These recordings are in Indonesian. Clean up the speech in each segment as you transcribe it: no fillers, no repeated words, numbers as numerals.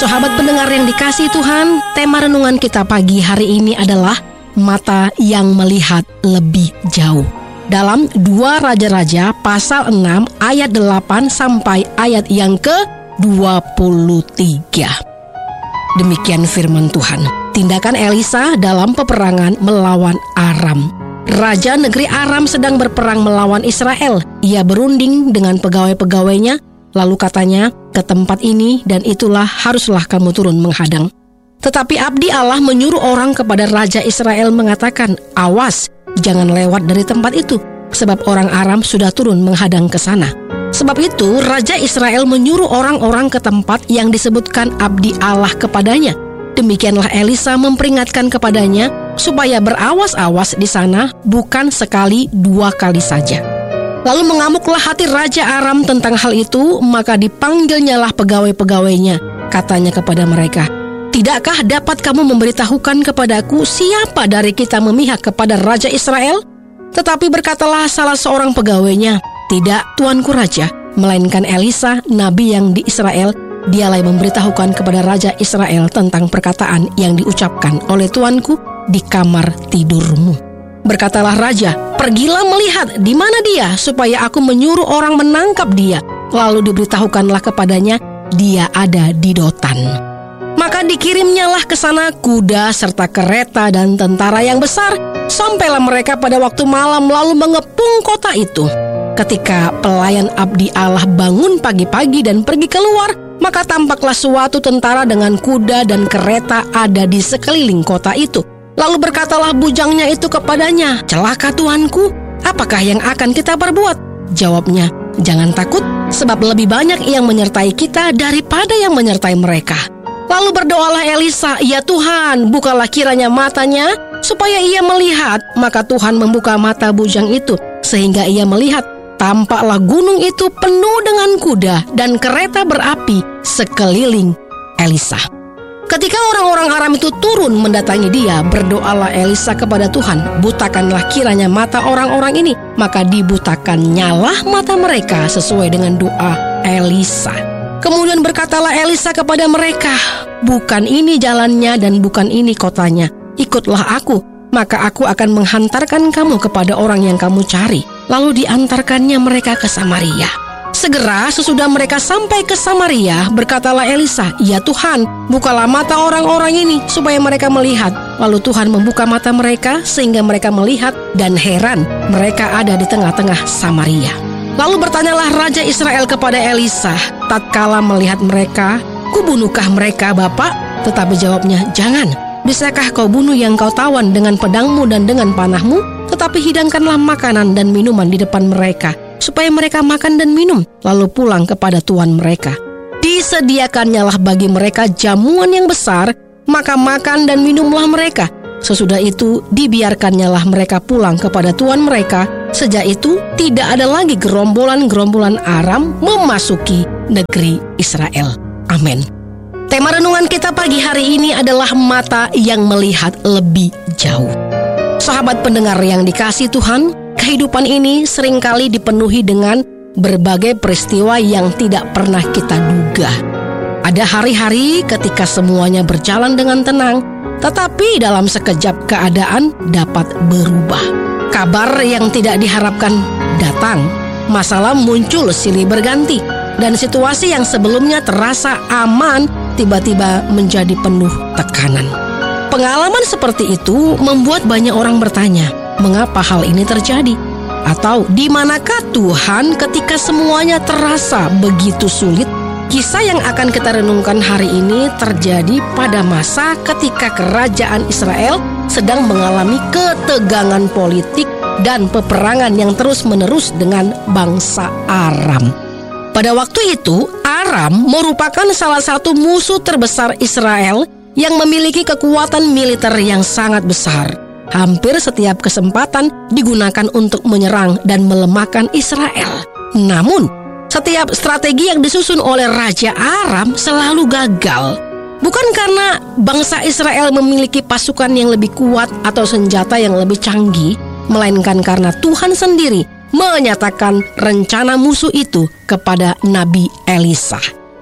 Sahabat pendengar yang dikasihi Tuhan, tema renungan kita pagi hari ini adalah mata yang melihat lebih jauh. Dalam 2 Raja-Raja pasal 6 ayat 8 sampai ayat yang ke-23. Demikian firman Tuhan. Tindakan Elisa dalam peperangan melawan Aram. Raja negeri Aram sedang berperang melawan Israel. Ia berunding dengan pegawai-pegawainya, lalu katanya, ke tempat ini dan itulah haruslah kamu turun menghadang. Tetapi abdi Allah menyuruh orang kepada Raja Israel mengatakan, awas, jangan lewat dari tempat itu, sebab orang Aram sudah turun menghadang ke sana. Sebab itu Raja Israel menyuruh orang-orang ke tempat yang disebutkan abdi Allah kepadanya. Demikianlah Elisa memperingatkan kepadanya supaya berawas-awas di sana, bukan sekali 2 kali saja. Lalu mengamuklah hati Raja Aram tentang hal itu, maka dipanggilnyalah pegawai-pegawainya. Katanya kepada mereka, tidakkah dapat kamu memberitahukan kepadaku siapa dari kita memihak kepada Raja Israel? Tetapi berkatalah salah seorang pegawainya, tidak, tuanku Raja, melainkan Elisa, nabi yang di Israel. Dialah yang memberitahukan kepada Raja Israel tentang perkataan yang diucapkan oleh tuanku di kamar tidurmu. Berkatalah Raja, pergilah melihat di mana dia, supaya aku menyuruh orang menangkap dia. Lalu diberitahukanlah kepadanya, dia ada di Dotan. Maka dikirimnyalah ke sana kuda serta kereta dan tentara yang besar. Sampailah mereka pada waktu malam lalu mengepung kota itu. Ketika pelayan abdi Allah bangun pagi-pagi dan pergi keluar, maka tampaklah suatu tentara dengan kuda dan kereta ada di sekeliling kota itu. Lalu berkatalah bujangnya itu kepadanya, celaka tuanku, apakah yang akan kita perbuat? Jawabnya, jangan takut, sebab lebih banyak yang menyertai kita daripada yang menyertai mereka. Lalu berdoalah Elisa, ya Tuhan, bukalah kiranya matanya, supaya ia melihat. Maka Tuhan membuka mata bujang itu, sehingga ia melihat. Tampaklah gunung itu penuh dengan kuda dan kereta berapi sekeliling Elisa. Ketika orang-orang Aram itu turun mendatangi dia, berdoalah Elisa kepada Tuhan, butakanlah kiranya mata orang-orang ini. Maka dibutakannyalah mata mereka sesuai dengan doa Elisa. Kemudian berkatalah Elisa kepada mereka, bukan ini jalannya dan bukan ini kotanya, ikutlah aku, maka aku akan menghantarkan kamu kepada orang yang kamu cari. Lalu diantarkannya mereka ke Samaria. Segera sesudah mereka sampai ke Samaria, berkatalah Elisa, ya Tuhan, bukalah mata orang-orang ini supaya mereka melihat. Lalu Tuhan membuka mata mereka sehingga mereka melihat, dan heran, mereka ada di tengah-tengah Samaria. Lalu bertanyalah Raja Israel kepada Elisa, tatkala melihat mereka, kubunuhkah mereka Bapak? Tetapi jawabnya, jangan. Bisakah kau bunuh yang kau tawan dengan pedangmu dan dengan panahmu? Tetapi hidangkanlah makanan dan minuman di depan mereka, supaya mereka makan dan minum, lalu pulang kepada tuan mereka. Disediakannyalah bagi mereka jamuan yang besar, maka makan dan minumlah mereka. Sesudah itu dibiarkannyalah mereka pulang kepada tuan mereka. Sejak itu tidak ada lagi gerombolan-gerombolan Aram memasuki negeri Israel. Amin. Tema renungan kita pagi hari ini adalah mata yang melihat lebih jauh. Sahabat pendengar yang dikasihi Tuhan, kehidupan ini seringkali dipenuhi dengan berbagai peristiwa yang tidak pernah kita duga. Ada hari-hari ketika semuanya berjalan dengan tenang, tetapi dalam sekejap keadaan dapat berubah. Kabar yang tidak diharapkan datang, masalah muncul silih berganti, dan situasi yang sebelumnya terasa aman tiba-tiba menjadi penuh tekanan. Pengalaman seperti itu membuat banyak orang bertanya, mengapa hal ini terjadi? Atau di manakah Tuhan ketika semuanya terasa begitu sulit? Kisah yang akan kita renungkan hari ini terjadi pada masa ketika kerajaan Israel sedang mengalami ketegangan politik dan peperangan yang terus-menerus dengan bangsa Aram. Pada waktu itu, Aram merupakan salah satu musuh terbesar Israel yang memiliki kekuatan militer yang sangat besar. Hampir setiap kesempatan digunakan untuk menyerang dan melemahkan Israel. Namun, setiap strategi yang disusun oleh Raja Aram selalu gagal. Bukan karena bangsa Israel memiliki pasukan yang lebih kuat atau senjata yang lebih canggih, melainkan karena Tuhan sendiri menyatakan rencana musuh itu kepada Nabi Elisa.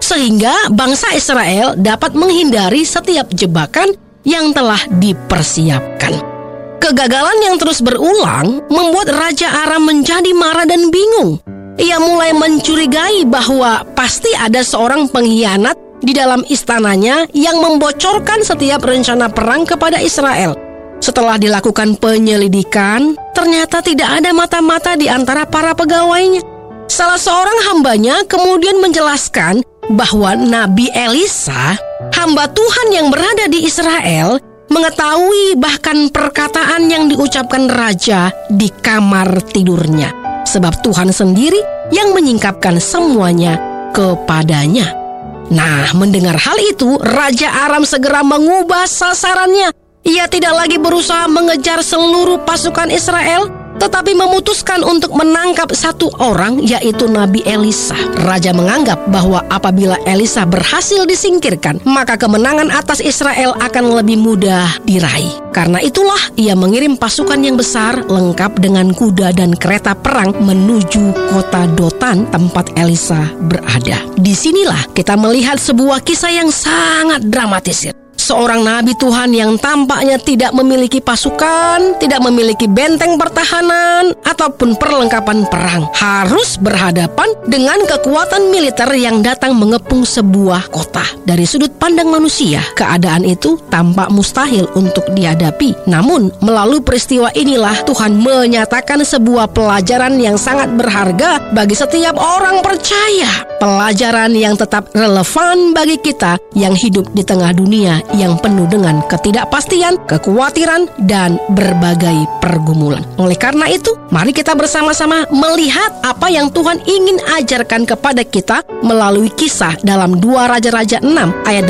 sehingga bangsa Israel dapat menghindari setiap jebakan yang telah dipersiapkan. Kegagalan yang terus berulang membuat Raja Aram menjadi marah dan bingung. Ia mulai mencurigai bahwa pasti ada seorang pengkhianat di dalam istananya yang membocorkan setiap rencana perang kepada Israel. Setelah dilakukan penyelidikan, ternyata tidak ada mata-mata di antara para pegawainya. Salah seorang hambanya kemudian menjelaskan bahwa Nabi Elisa, hamba Tuhan yang berada di Israel, mengetahui bahkan perkataan yang diucapkan raja di kamar tidurnya, sebab Tuhan sendiri yang menyingkapkan semuanya kepadanya. Nah, mendengar hal itu, Raja Aram segera mengubah sasarannya. Ia tidak lagi berusaha mengejar seluruh pasukan Israel, tetapi memutuskan untuk menangkap satu orang, yaitu Nabi Elisa. Raja menganggap bahwa apabila Elisa berhasil disingkirkan, maka kemenangan atas Israel akan lebih mudah diraih. Karena itulah ia mengirim pasukan yang besar lengkap dengan kuda dan kereta perang menuju kota Dotan tempat Elisa berada. Disinilah kita melihat sebuah kisah yang sangat dramatis. Seorang nabi Tuhan yang tampaknya tidak memiliki pasukan, tidak memiliki benteng pertahanan, ataupun perlengkapan perang, harus berhadapan dengan kekuatan militer yang datang mengepung sebuah kota. Dari sudut pandang manusia, keadaan itu tampak mustahil untuk dihadapi. Namun, melalui peristiwa inilah Tuhan menyatakan sebuah pelajaran yang sangat berharga bagi setiap orang percaya. Pelajaran yang tetap relevan bagi kita yang hidup di tengah dunia yang penuh dengan ketidakpastian, kekhawatiran, dan berbagai pergumulan. Oleh karena itu, mari kita bersama-sama melihat apa yang Tuhan ingin ajarkan kepada kita melalui kisah dalam 2 Raja-Raja 6 ayat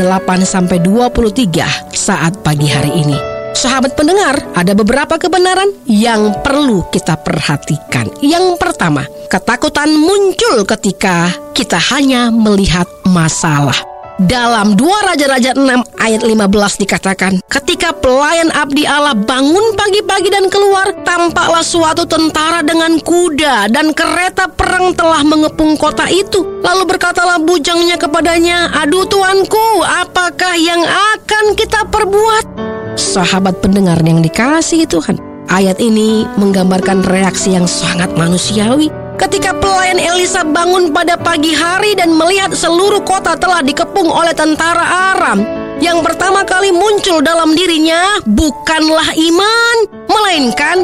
8-23 saat pagi hari ini. Sahabat pendengar, ada beberapa kebenaran yang perlu kita perhatikan. Yang pertama, ketakutan muncul ketika kita hanya melihat masalah. Dalam 2 Raja-Raja 6 ayat 15 dikatakan, ketika pelayan abdi Allah bangun pagi-pagi dan keluar, tampaklah suatu tentara dengan kuda dan kereta perang telah mengepung kota itu. Lalu berkatalah bujangnya kepadanya, "Aduh tuanku, apakah yang akan kita perbuat?" Sahabat pendengar yang dikasihi Tuhan, ayat ini menggambarkan reaksi yang sangat manusiawi. Ketika pelayan Elisa bangun pada pagi hari dan melihat seluruh kota telah dikepung oleh tentara Aram, yang pertama kali muncul dalam dirinya bukanlah iman, melainkan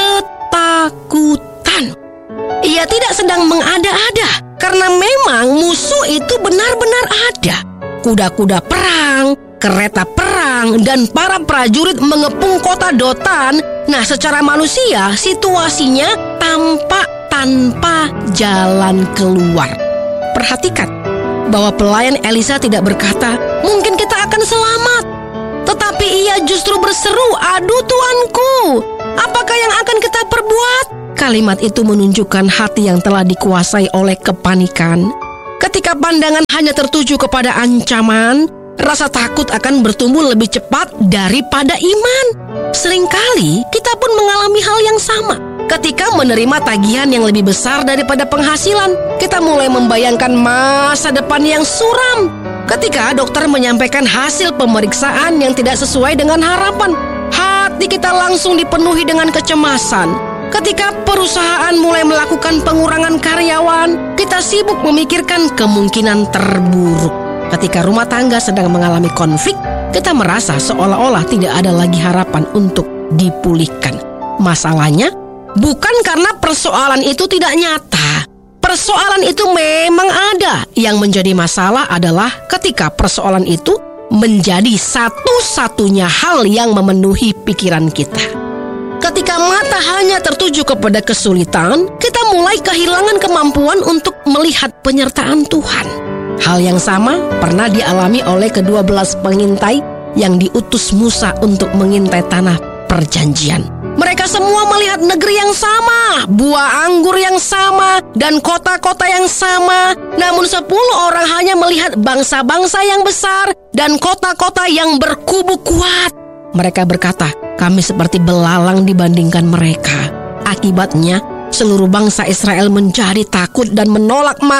ketakutan. Ia tidak sedang mengada-ada, karena memang musuh itu benar-benar ada. Kuda-kuda perang, kereta perang, dan para prajurit mengepung kota Dotan. Nah, secara manusia situasinya tampak tanpa jalan keluar. Perhatikan bahwa pelayan Elisa tidak berkata, "Mungkin kita akan selamat." Tetapi ia justru berseru, "Aduh tuanku, apakah yang akan kita perbuat?" Kalimat itu menunjukkan hati yang telah dikuasai oleh kepanikan. Ketika pandangan hanya tertuju kepada ancaman, rasa takut akan bertumbuh lebih cepat daripada iman. Seringkali kita pun mengalami hal yang sama. Ketika menerima tagihan yang lebih besar daripada penghasilan, kita mulai membayangkan masa depan yang suram. Ketika dokter menyampaikan hasil pemeriksaan yang tidak sesuai dengan harapan, hati kita langsung dipenuhi dengan kecemasan. Ketika perusahaan mulai melakukan pengurangan karyawan, kita sibuk memikirkan kemungkinan terburuk. Ketika rumah tangga sedang mengalami konflik, kita merasa seolah-olah tidak ada lagi harapan untuk dipulihkan. Masalahnya, bukan karena persoalan itu tidak nyata. Persoalan itu memang ada. Yang menjadi masalah adalah ketika persoalan itu menjadi satu-satunya hal yang memenuhi pikiran kita. Ketika mata hanya tertuju kepada kesulitan, kita mulai kehilangan kemampuan untuk melihat penyertaan Tuhan. Hal yang sama pernah dialami oleh ke-12 pengintai yang diutus Musa untuk mengintai tanah perjanjian. Mereka semua melihat negeri yang sama, buah anggur yang sama, dan kota-kota yang sama. Namun 10 orang hanya melihat bangsa-bangsa yang besar dan kota-kota yang berkubu kuat. Mereka berkata, "Kami seperti belalang dibandingkan mereka." Akibatnya, seluruh bangsa Israel menjadi takut dan menolak masuk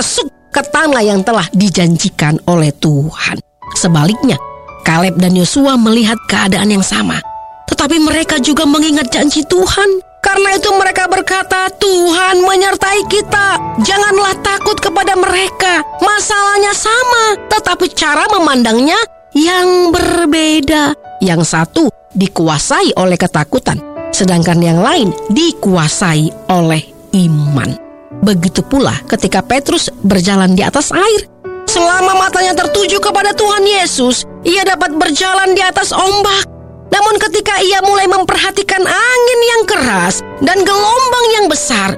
ke tanah yang telah dijanjikan oleh Tuhan. Sebaliknya, Kaleb dan Yosua melihat keadaan yang sama, tetapi mereka juga mengingat janji Tuhan. Karena itu mereka berkata, Tuhan menyertai kita. Janganlah takut kepada mereka. Masalahnya sama, tetapi cara memandangnya yang berbeda. Yang satu dikuasai oleh ketakutan, sedangkan yang lain dikuasai oleh iman. Begitu pula ketika Petrus berjalan di atas air. Selama matanya tertuju kepada Tuhan Yesus, ia dapat berjalan di atas ombak. Namun ketika ia mulai memperhatikan angin yang keras dan gelombang yang besar,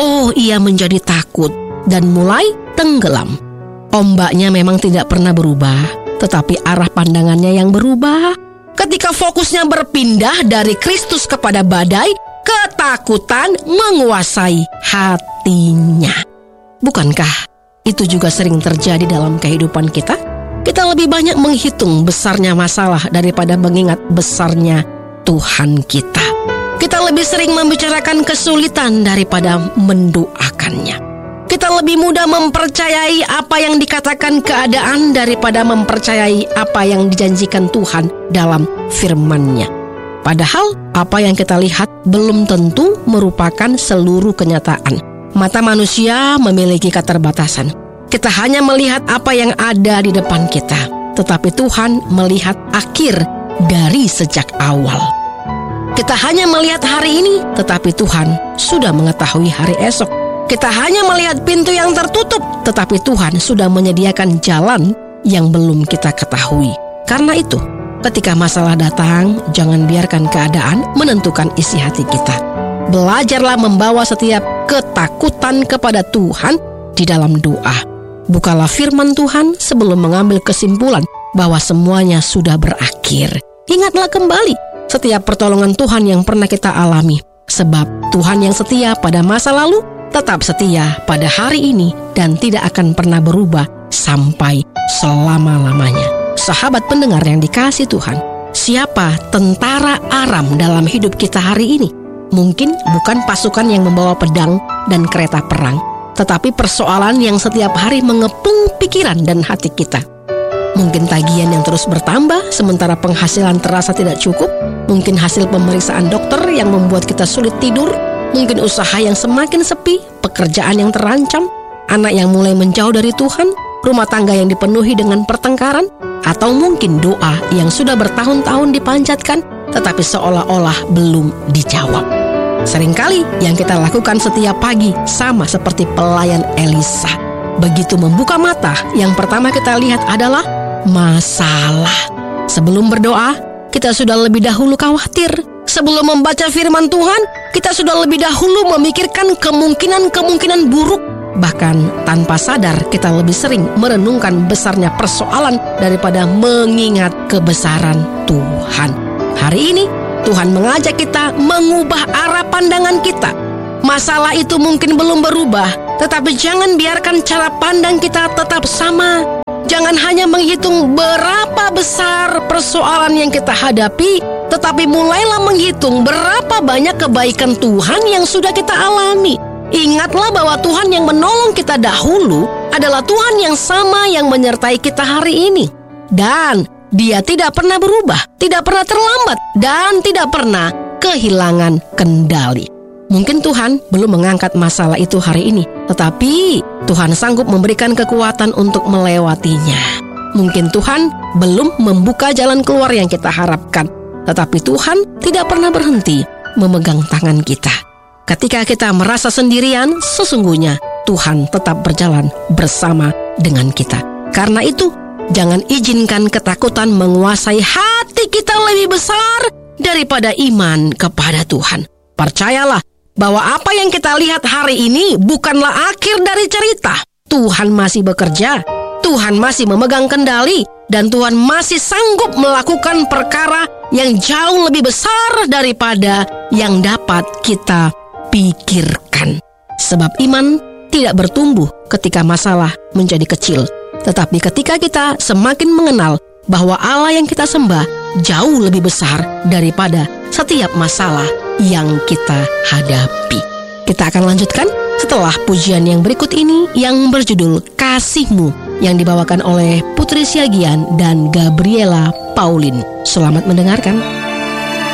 ia menjadi takut dan mulai tenggelam. Ombaknya memang tidak pernah berubah, tetapi arah pandangannya yang berubah. Ketika fokusnya berpindah dari Kristus kepada badai, ketakutan menguasai hatinya. Bukankah itu juga sering terjadi dalam kehidupan kita? Kita lebih banyak menghitung besarnya masalah daripada mengingat besarnya Tuhan kita. Kita lebih sering membicarakan kesulitan daripada mendoakannya. Kita lebih mudah mempercayai apa yang dikatakan keadaan daripada mempercayai apa yang dijanjikan Tuhan dalam firman-Nya. Padahal apa yang kita lihat belum tentu merupakan seluruh kenyataan. Mata manusia memiliki keterbatasan. Kita hanya melihat apa yang ada di depan kita, tetapi Tuhan melihat akhir dari sejak awal. Kita hanya melihat hari ini, tetapi Tuhan sudah mengetahui hari esok. Kita hanya melihat pintu yang tertutup, tetapi Tuhan sudah menyediakan jalan yang belum kita ketahui. Karena itu, ketika masalah datang, jangan biarkan keadaan menentukan isi hati kita. Belajarlah membawa setiap ketakutan kepada Tuhan di dalam doa. Bukalah firman Tuhan sebelum mengambil kesimpulan bahwa semuanya sudah berakhir. Ingatlah kembali setiap pertolongan Tuhan yang pernah kita alami. Sebab Tuhan yang setia pada masa lalu tetap setia pada hari ini dan tidak akan pernah berubah sampai selama-lamanya. Sahabat pendengar yang dikasihi Tuhan, siapa tentara Aram dalam hidup kita hari ini? Mungkin bukan pasukan yang membawa pedang dan kereta perang, tetapi persoalan yang setiap hari mengepung pikiran dan hati kita. Mungkin tagihan yang terus bertambah sementara penghasilan terasa tidak cukup. Mungkin hasil pemeriksaan dokter yang membuat kita sulit tidur. Mungkin usaha yang semakin sepi, pekerjaan yang terancam, anak yang mulai menjauh dari Tuhan, rumah tangga yang dipenuhi dengan pertengkaran, atau mungkin doa yang sudah bertahun-tahun dipanjatkan tetapi seolah-olah belum dijawab. Seringkali yang kita lakukan setiap pagi sama seperti pelayan Elisa. Begitu membuka mata, yang pertama kita lihat adalah masalah. Sebelum berdoa, kita sudah lebih dahulu khawatir. Sebelum membaca firman Tuhan, kita sudah lebih dahulu memikirkan kemungkinan-kemungkinan buruk. Bahkan tanpa sadar kita lebih sering merenungkan besarnya persoalan daripada mengingat kebesaran Tuhan. Hari ini Tuhan mengajak kita mengubah arah pandangan kita. Masalah itu mungkin belum berubah, tetapi jangan biarkan cara pandang kita tetap sama. Jangan hanya menghitung berapa besar persoalan yang kita hadapi, tetapi mulailah menghitung berapa banyak kebaikan Tuhan yang sudah kita alami. Ingatlah bahwa Tuhan yang menolong kita dahulu adalah Tuhan yang sama yang menyertai kita hari ini. Dan Dia tidak pernah berubah, tidak pernah terlambat, dan tidak pernah kehilangan kendali. Mungkin Tuhan belum mengangkat masalah itu hari ini, tetapi Tuhan sanggup memberikan kekuatan untuk melewatinya. Mungkin Tuhan belum membuka jalan keluar yang kita harapkan, tetapi Tuhan tidak pernah berhenti memegang tangan kita. Ketika kita merasa sendirian, sesungguhnya Tuhan tetap berjalan bersama dengan kita. Karena itu, jangan izinkan ketakutan menguasai hati kita lebih besar daripada iman kepada Tuhan. Percayalah bahwa apa yang kita lihat hari ini bukanlah akhir dari cerita. Tuhan masih bekerja, Tuhan masih memegang kendali, dan Tuhan masih sanggup melakukan perkara yang jauh lebih besar daripada yang dapat kita pikirkan. Sebab iman tidak bertumbuh ketika masalah menjadi kecil, tetapi ketika kita semakin mengenal bahwa Allah yang kita sembah jauh lebih besar daripada setiap masalah yang kita hadapi. Kita akan lanjutkan setelah pujian yang berikut ini yang berjudul Kasih-Mu yang dibawakan oleh Putri Siagian dan Gabriela Paulin. Selamat mendengarkan.